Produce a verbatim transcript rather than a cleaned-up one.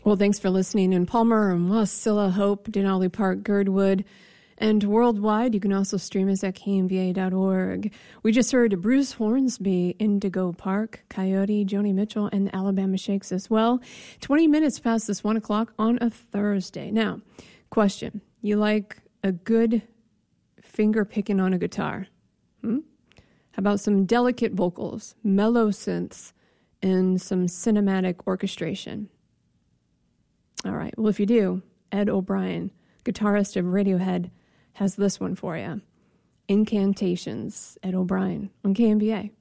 Well, thanks for listening in Palmer and Wasilla, Hope, Denali Park, Girdwood, and worldwide. You can also stream us at K M B A dot org. We just heard Bruce Hornsby, Indigo Park, Coyote, Joni Mitchell, and the Alabama Shakes as well. twenty minutes past this one o'clock on a Thursday. Now, question. You like a good finger picking on a guitar? Hmm? How about some delicate vocals, mellow synths, and some cinematic orchestration? All right. Well, if you do, Ed O'Brien, guitarist of Radiohead, has this one for you. Incantations, Ed O'Brien on K M B A.